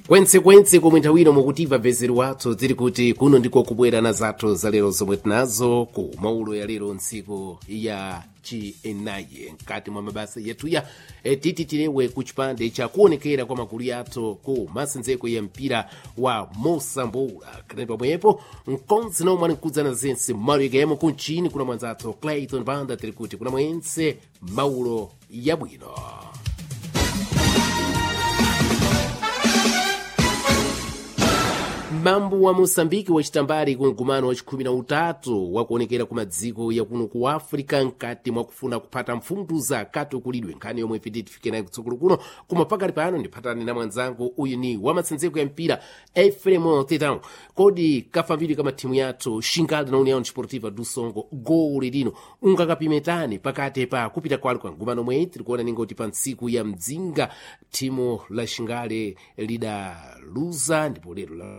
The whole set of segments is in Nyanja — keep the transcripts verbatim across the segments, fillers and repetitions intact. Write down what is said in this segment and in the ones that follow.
kwensekwense komwe nthawi ino mukutimva vezeri wathu ziri kuti kuno ndiko kubwera na zathu za lero zomwe tinazo ku maulo ya lero ntsiku ya chinayi mkati mwa mabasa yathuya e, titi tilewe ku chipande cha kuonekera kwa magulu yathu ku masenzeko ya mpira wa mosambola kaneni pamwepo mkonzi nomwe anikhudzana zense mmalo ikayemo kunchini kuna mwanzathu Clayton Banda tiri kuti kuna mwense maulo yabwino. mambo wa Mosambiki wachitambali ku mgumano wa chikhumi na utatu wakuonekera ku madziko ya kuno ku Africa nkati mwakufuna kuphata mfundo za kati ukulidwe nkhani yomwe ifiti tifike nayo kutsogolo kuno koma pakali pano ndiphatani na mwanzangu uyu ni wamasenzeko ya mpira Efremo Tetão. Kodi kafambiri kama timu yathu Xingale na União Desportiva do Songo goli lino ungakapimetani pakati pa kupita kwalo kwa mgumano mwe tikuona ningoti pa ntsiku ya mdzinga timu la Xingale lidaluza ndipo lero la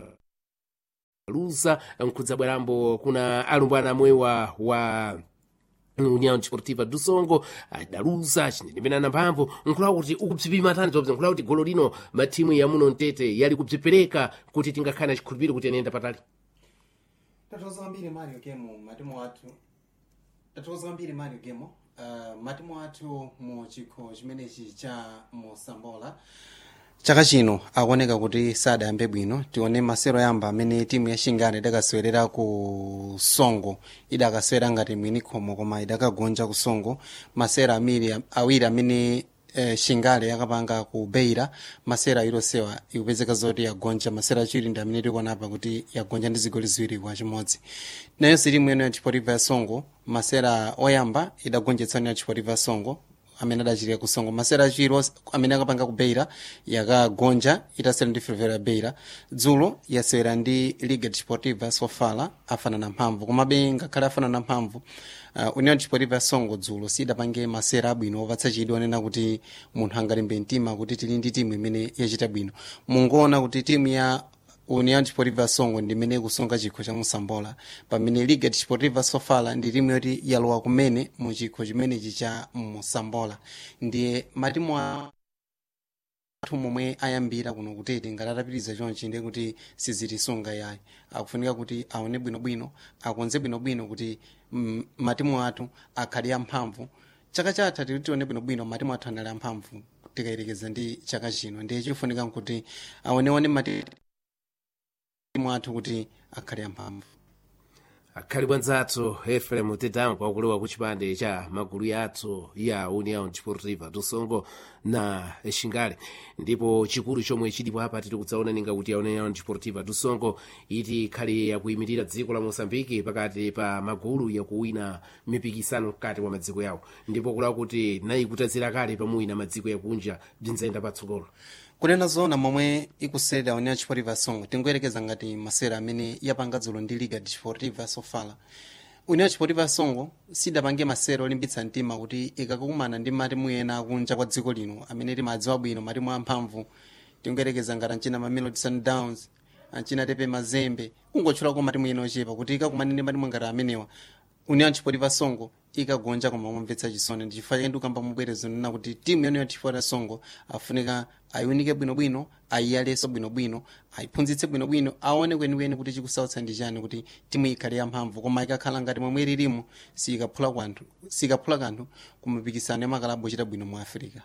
luza mkudza bwerambo kuna alumbwana mwewa wa União Desportiva do Songo adaluza chinenepena mphamvu nkulawa kuti ukupsipima tani zobza nkulawa kuti golo lino matimu ya muno mtete yali kupsipereka kuti tingakhana chikhulupiriro kuti anenda patali. Tatoza mbiri Mario Gemo matimu athu tatoza mbiri Mario Gemo uh, matimu athu mu chikho chimenechi cha Mosambola chaka chino akuoneka kuti sadayambe bwino. Tione masero yamba amene timu ya Xingale idakaswerera ku Songo idakaswera ngati mwini khomo koma idakagonja ku Songo masera amiri awiri amene eh, Xingale yakapanga ku Beira masera ilosewa ikupezeka zoti yagonja masera achiri ndi amene tikuona apa kuti yagonja ndi zigoli ziwiri kwa chimodzi. Nayo timu ya Desportiva ya Songo masera oyamba idagonjetsana ya Desportiva ya Songo amene adachirira ku Songo masera achiro amene akapanga ku Beira yakagonja itasera ndi Ferroviária Beira. Dzulo yasera ndi Liga Desportiva Sofala afanana mphamvu komabe ngakhale afanana mphamvu uh, União Desportiva Songo dzulo sidapange masera abwino opatsa chidwi onena kuti munthu angalimbe mtima kuti tili ndi timu imene yachita bwino. Mungoona kuti timu ya União Desportiva Songo ndi imene kusonga chikho cha Mosambola pamene Liga Desportiva Sofala ndi timu yoti yalowa kumene mu chikho chimenechi cha Mosambola. Ndiye matimu athu momwe ayambira kuno kutete ngati atapitiriza chonchi ndiye kuti sizitisunga yayi akufunika kuti aone bwinobwino akonze bwinobwino kuti mm, matimu athu akhali amphamvu. Chaka chatha tili tione bwinobwino matimu athu anali amphamvu tikayerekeza ndi chaka chino ndiye chifunika kuti aoneone matimu athu kuti akhali amphamvu. akhali bwanzathu Efremo Tetão kwakulewa ku chipande cha magulu yathu ya União Desportiva do Songo na Xingale ndipo chikulu chomwe chilipo apa tiri kudzaona ninga kuti ya União Desportiva do Songo iti khali yakuyimirira dziko la Mosambiki pakati pa magulu yakuwina mipikisano mkati mwa madziko yawo ndipo kulawa kuti nayi kutazira kale pamuwina madziko yakunja bzinzayenda patsogolo. Kunena zona momwe ikusera União Desportiva Songo tingoyerekeza ngati masera amene yapanga dzulo ndi Liga Desportiva Sofala. União Desportiva Songo sidapange masera olimbitsa mtima kuti ikakumana ndi matimu ena akunja kwa dziko lino amene timadziwa bwino matimu amphamvu tingoyerekeza ngati anchina Mamelodi Sundowns anchina Tepe Mazembe kungotchulako matimu ena ochepa kuti ikakumana ndi matimu ngati amenewa União Desportiva Songo ikagonja koma momvetsa chisoni ndi chifukwa chake ndikamba mubwerezo nena kuti timu ya União Desportiva Songo afunika ayiwinike bwinobwino ayiyaleso bwinobwino ayiphunzitse bwinobwino aone kwenikweni kuti chikusautsa ndi chani kuti timu ikhale yamphamvu koma ikakhala ngati momwe ilimo sikaphula kanthu sikaphula kanthu kumapikisano ya makalabu ochita bwino mu Africa.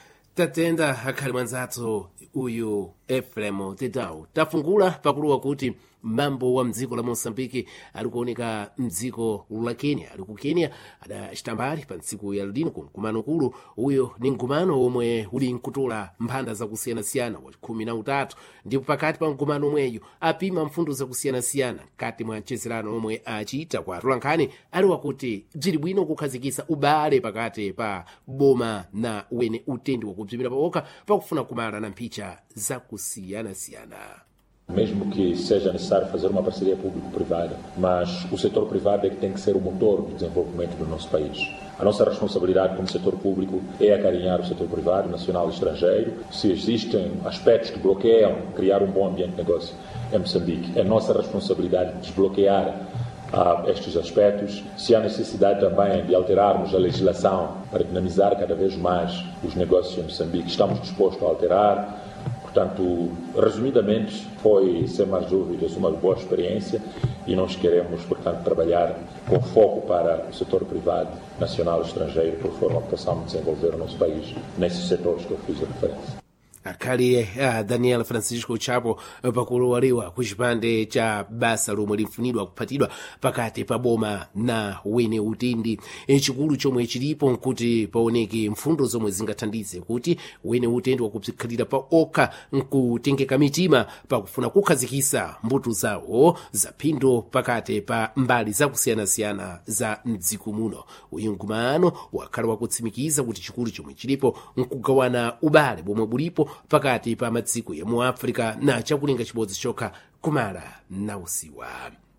Tatenda akhali mwanzathu uyu Efremo Tetão tafungula pakulowa kuti mambo wa mdziko la Mosambiki ali kuoneka mdziko la Kenya ali ku Kenya adachitambali pa ntsiku ya lino kumkumano kulu uyo ni mkumano omwe uli nkutola mphanda zakusiyanasiyana wa khumi na utatu ndipo pakati pa mkumano omweyo apima mfundo zakusiyanasiyana kati mwa mchezerano omwe achita kwa tulankhani ali wakuti bziri bwino kukhazikisa ubale pakati pa boma na wene utendi wakubzimira pawoka pakufuna kumala na mphicha zakusiyanasiyana. Mesmo que seja necessário fazer uma parceria público-privada, mas o setor privado é que tem que ser o motor do desenvolvimento do nosso país. A nossa responsabilidade como setor público é acarinhar o setor privado, nacional e estrangeiro. Se existem aspectos que bloqueiam criar um bom ambiente de negócio em Moçambique, é nossa responsabilidade desbloquear uh, estes aspectos. Se há necessidade também de alterarmos a legislação para dinamizar cada vez mais os negócios em Moçambique, estamos dispostos a alterar. Portanto, resumidamente, foi, sem mais dúvidas, uma boa experiência e nós queremos, portanto, trabalhar com foco para o setor privado, nacional e estrangeiro, por forma que possamos desenvolver o nosso país nesses setores que eu fiz referência. akhali a Daniel Francisco Chapo pakulowaliwa ku chipande cha basa lomwe lifunidwa kuphatidwa pakati pa boma na wene utindi chikulu chomwe chilipo nkuti paoneke mfundo zomwe zingathandize kuti wene utindi wakupsikhalira pa okha nkutengeka mitima pakufuna kukhazikisa mbuto zawo za phindu pakati pa mbali zakusiyanasiyana za mdziko muno. uyu mgumano wakhala wakutsimikiza kuti chikulu chomwe chilipo nkugawana ubale bomwe bulipo pakati pa madziko ya mu Africa na chakulinga chibodzi chokha kumala na usiwa.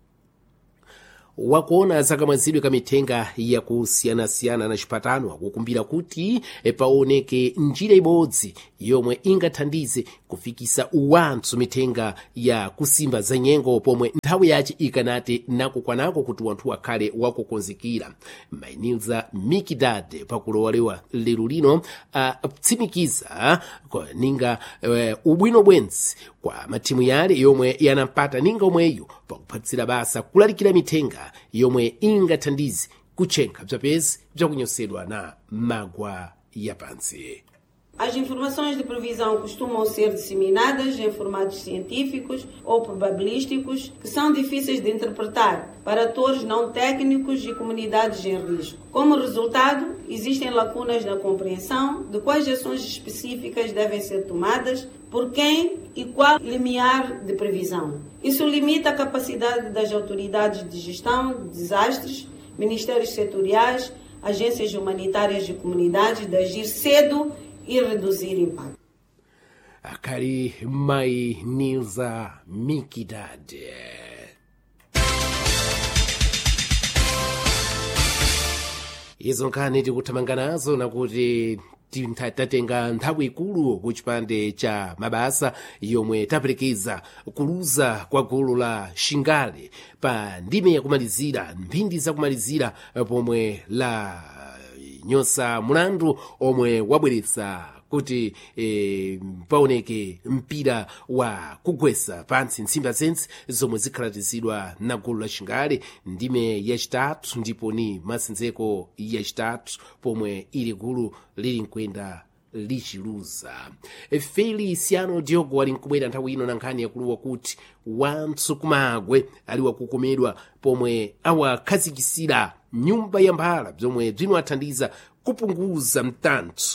Wakuona zakamwazidwe ka mithenga ya kusiyanasiyana na chipatano akukumbira kuti paoneke njira ibodzi yomwe ingathandize kufikisa uwantso mithenga ya kusimba za nyengo pomwe nthawi yace ikanati nakukwanako kuti wanthu akhale wakukonzekira. Mainilza Mikidad pakulowalewa lero lino atsimikiza ninga uh, ubwino bwenzi kwa mathimu yale yomwe yanampata ninga omweyo pakuphatsira basa kulalikira mithenga yomwe ingathandize kuchenkha bzapezi bzakunyosedwa na magwa ya pansi. As informações de previsão costumam ser disseminadas em formatos científicos ou probabilísticos que são difíceis de interpretar para atores não técnicos e comunidades em risco. Como resultado, existem lacunas na compreensão de quais ações específicas devem ser tomadas, por quem e qual limiar de previsão. Isso limita a capacidade das autoridades de gestão de desastres, ministérios setoriais, agências humanitárias e comunidades de agir cedo e reduzir impacto. Akhali Mainilza Mikidad. Izo nkhani tikuthamanga nazo nakuti tatenga nthawi ikulu ku chipande cha mabasa yomwe taperekeza kuluza kwa gulu la Xingale pa ndime yakumalizira mphindi zakumalizira pomwe la nyosa mulandu omwe wabweretsa kuti e, paoneke mpira wa kugwesa pansi nsimba zense zomwe zikhalatizidwa na gulu la Xingale ndime yachitatu ndipo ni masenzeko yachitatu pomwe ili gulu lili nkwenda lichiluza. Feliciano Diogo ali nkubwera nthawi ino na nkhani yakuluwa kuti wanthu kumagwe ali wakukomedwa pomwe awakhazikisira nyumba ya mbala bzomwe bzinowathandiza kupunguza mtantho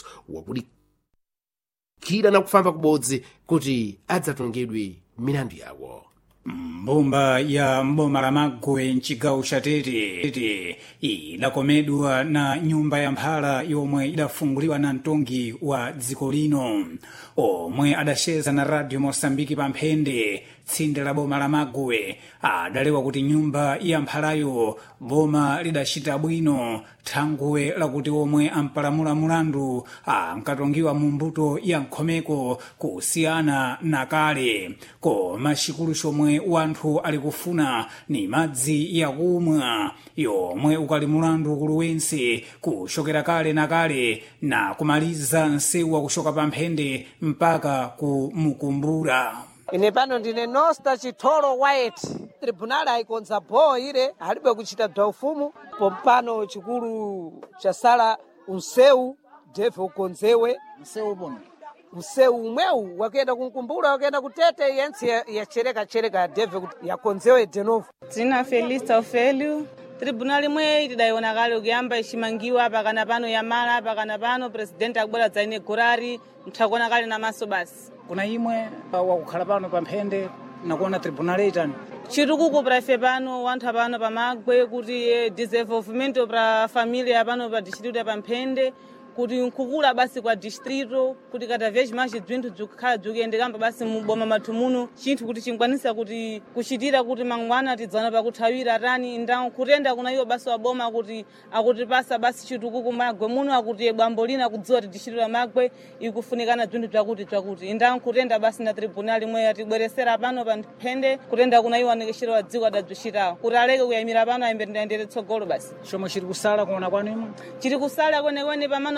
wakulikira na kufamba kubodzi kuti adzatongedwe milandu yawo. Mbumba ya mboma la Magwe mchigawo cha Tete idakomedwa na nyumba ya mphala yomwe idafunguliwa na mtongi wa dziko lino omwe adacheza na Radio Mosambiki pa mphende tsinde la boma la Magwe. Adalewa kuti nyumba ya mphalayo boma lidachita bwino thangwe lakuti omwe ampalamula mulandu ankatongiwa mu mbuto ya nkhomeko kusiyana na kale. Koma chikulu chomwe wanthu ali kufuna ni madzi yakumwa yomwe ukali mulandu ukulu wense kuchokera kale na kale na kumaliza nsewu wa kushoka pa mphende mpaka ku Mukumbura. Ine pano ndine Nosta Chitolo White. Tribunal haikonza bho ile halibe kuchita bza ufumu pompano chikulu cha sala unseu deve ukonzewe unseu bono unseu umweu wakenda kunkumbura wakenda kutete yensi ya chereka chereka deve yakonzewe de novo. Dzina Felista Ofélio. Tribunal imwe idaiona kale kuyamba ichimangiwa pakana pano yamala pakana pano presidenti akubwera dzaine gorari mthakona kale namaso basi. Kuna imwe wakukhala pano pa mphende nakuona tribunal itani chitukuko prafe pano wanthu pano pamagwe kuti desenvolvement pra família pano pa distrito pa mphende kuti nkukula basi kwa distrito kuti katavye chimachi bzinthu bzikukhala bzikuyendekamba basi muboma mathu muno chinthu kuti chinkwanisa kuti kuchitira kuti mangwana tidzana pakuthawira atani ndawo kutenda kuna iwo basi waboma kuti akutipasa basi chitukuko Magwe muno akuti bwambo lina kudziwa kuti distrito la Magwe ikufunikana bzinthu bzakuti bzakuti ndawo kutenda basi na tribunal imwe yatibweresera pano pa mphende kutenda kuna iwo anekeshera wa dziko adabzishirawo kuti aleke kuyamira pano ayembere tsogolo basi chomwe chiri kusala kuona kwanu imwe chiri kusala kwenekwene pamano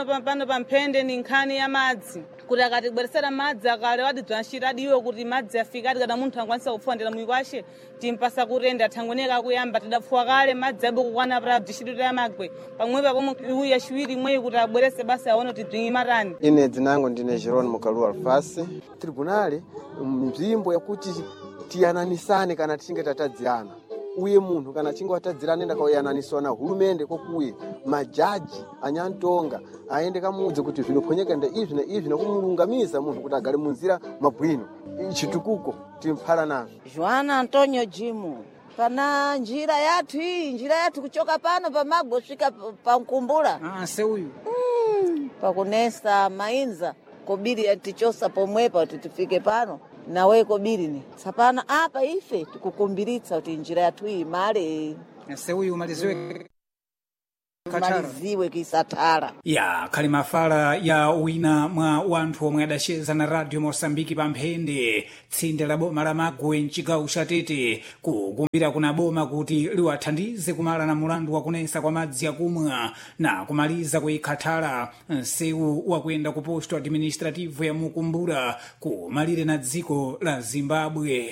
pa- pano pa mphende ni nkhani ya madzi kuti akatibweresera madzi akale watidzwanshira adiwe kuti madzi afika ati kana munthu angwanisa kupfuwandira mwiko ashe timpasa kutenda athangoneka kuyamba tidapfuwa kale madzi abe kukwana pra district ya Magwe pamwepa pomwe uya chiwiri mweyi kuti abwerese basi aone kuti bzingi matani. Ine dzina langu ndine Jerome Mukalu Alfasi. Tribunali mzimbo yakuti tiyananisane kana tichinge tatadzirana uye munhu kana chinge watadzirana enda kauyananiswa na hurumende kokuye majaji anyantonga aende kamudze kuti zvinophonyeka nda izvi na izvi nakumulungamiza munhu kuti agare munzira mabwino chitukuko timphala nazvo. Joana Antonio Jimu pana njira yathu iyi njira yathu kuchoka pano pa Magwe kusvika pa Mkumbula Ah, seuyu. mm, pakunesa mainza kobiri atichosa pomwepa kuti tifike pano nawe kobiri ni tsapano apa ife tikukumbiritsa kuti njira yathu iyi male Seuyu maliziwe maliziwe kisathala. ya khali mafala ya wina mwa wanthu omwe adacheza na radio Mosambiki pa mphende tsinde la boma la Magwe mchigawo cha Tete kukumbira kuna boma kuti liwathandize kumala na mulandu wa kunesa kwa madzi akumwa na kumaliza kuikhathala msewu wakuyenda ku posto administrative ya Mukumbura kumalire na dziko la Zimbabwe.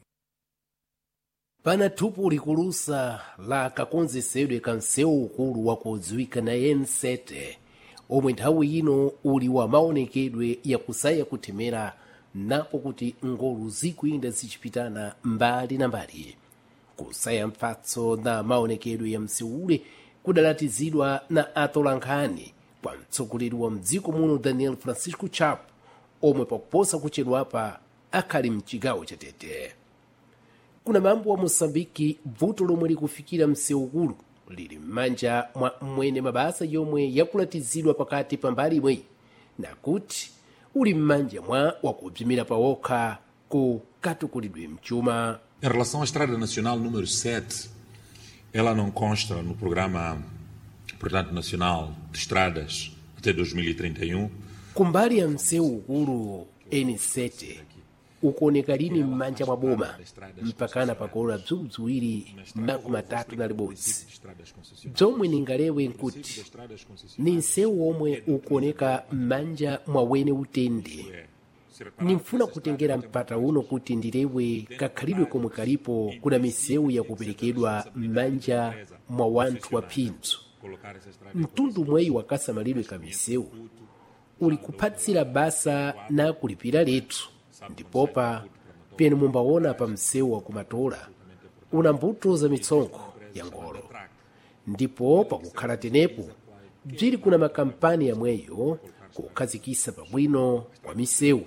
pana thupu likulusa la kakonzesedwe ka msewu ukulu wakudziwika na N sete omwe nthawi ino uli wa maonekedwe yakusaya kuthemera napo kuti ngolo zikuyenda zichipitana mbali na mbali. Kusaya mphatso na maonekedwe ya msewule kudalatizidwa na atolankhani kwa mtsogoleri wa mdziko muno Daniel Francisco Chapo omwe pakuposa kuchedwapa akhali mchigawo cha Tete. Kuna mambo wa Mosambiki vuto lomwe likufikira msewu ukulu lili m'manja mwa mwene mabasa yomwe yakulatizidwa pakati pa mbali imweyi nakuti uli m'manja mwa wakubzimira pawokha ku katukulidwe mchuma. Em relação à Estrada Nacional número sete, ela não consta no Programa, portanto, Nacional de Estradas até dois mil e trinta e um. Kumbali ya msewu ukulu N sete ukuoneka lini m'manja mwa boma mpakana pakola bzubzuwiri maku matatu na libodzi. Bzomwe ningalewe nkuti ni msewu omwe ukuoneka m'manja mwa wene utende. Nimfuna kutengera mpata uno kuti ndilewe kakhalidwe komwe kalipo kuna misewu yakuperekedwa m'manja mwa wanthu wa phinzo. Mtundu mweyi wakasamalidwe ka misewu uli kuphatsira basa na kulipira letu ndipopa pene mumbaona pa msewu wa kumatola una mbuto za mitsongo ya ngolo ndipo pakukhala tenepo bziri kuna makampani yamweyo kukhazikisa pabwino kwa misewu.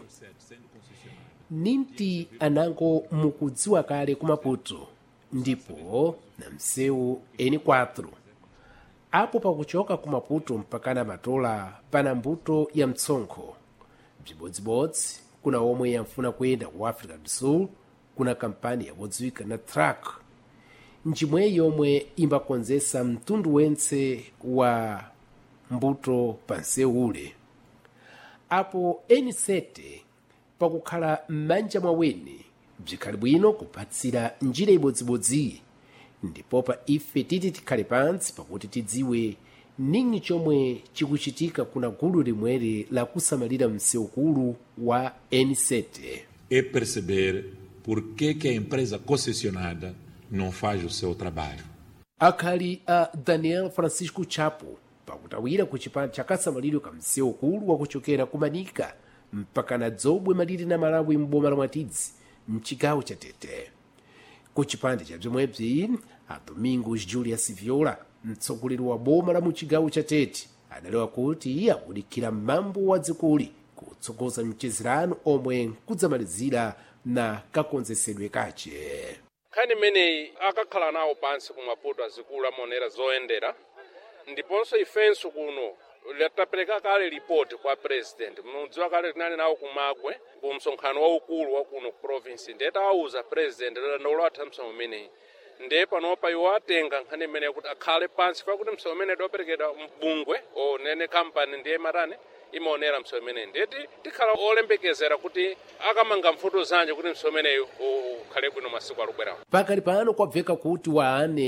Ninti anango mukudziwa kale kumaputo ndipo na msewu N quatro apo pakuchoka kumaputo mpakana matola pana mbuto ya mtsongo bzibodzibodzi. Kuna omwe yamfuna kuyenda ku Africa do Sul kuna kampani yabodziwika na truck njimwe yomwe imbakonzesa mtundu wentse wa mbuto pa msewu ule. Apo N sete pakukhala m'manja mwa wene bzikhali bwino kupatsira njira ibodzibodzi ndipo pa ife titi tikhale pansi pakuti tidziwe ningi chomwe chikuchitika kuna gulu limweri la kusamalira msewu ukulu wa N sete. É perceber por que que a empresa concessionada não faz o seu trabalho. Akhali a Daniel Francisco Chapo pakutawira ku chipande chakasamaliro ka msewu ukulu wakuchokera kumanika mpaka na dzobwe malire na Malawi m'boma la Mwatidzi mchigawo cha Tete. Ku chipande cha bzomwebzi a Domingos Julius Viola mtsogoleri wa boma la muchigawo cha Tete adalewa kuti akudikira mambo wa dzikoli kutsogoza mchezerano omwe kudzamalizira na kakonzesedwe kache. Nkhani imeneyi akakhala nawo pansi kumaputo azikulu amaonera zoyendera ndiponso ifenso kuno latapereka kale ripoti kwa president mudziwa kale tinali nawo kumagwe ku msonkhano waukulu wa kuno ku province ndeta auza president lolwatha msomo umeneyi nde panopa iwo atenga nkhani imeneyi kuti akhale pansi pakuti msomo umeneyi doperekedwa mbungwe onene kampani ndiye marane imaonera msomo umeneyi ndeti tikhala olembekezera kuti akamanga mfuto zanje kuti msomo umeneyi ukhale bwino masiku alubwerawo. Pakali pano kwabveka kuti waane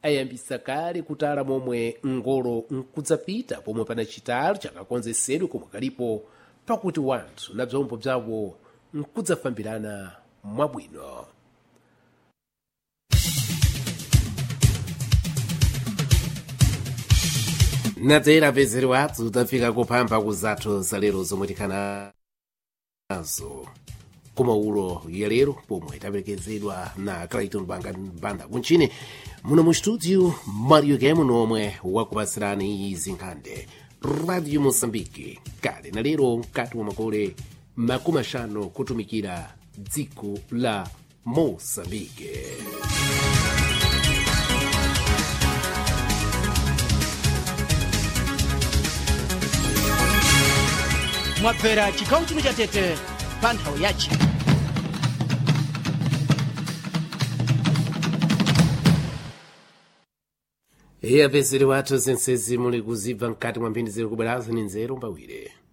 ayambisa kale kutala momwe ngolo nkudzapita pomwe pana chitalo chakakonzesedwe komwe kalipo pakuti wanthu na bzombo bzawo nkudzafambirana mwabwino. nadzera vezeri wathu tafika kupamba kuzathu zalero zomwe tikhana nazo kumaulo ya lero pomwe taperekezedwa na Clayton Banda kunchini muno mu studio Mario Game nomwe wakupasirani izi nkhande Radio Mozambique kale na lero mkati wa makole makumi ashanu kutumikira dziko la Mozambique. mwabvera chikhawu chino chatete pa nthawi yachi. Iya vezeri wathu zensezi muli kuzibva mkati mwa mphindi ziri kubwerazo ni nzeru mbawire.